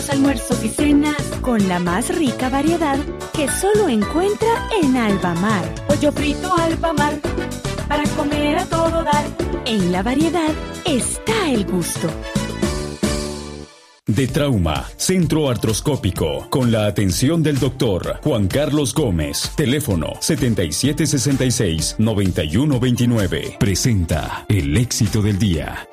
desayunos, almuerzos y cenas con la más rica variedad que solo encuentra en Albamar. Pollo frito Albamar, para comer a todo dar. En la variedad está el gusto. De Trauma, Centro Artroscópico, con la atención del doctor Juan Carlos Gómez. Teléfono 7766-9129. Presenta el éxito del día.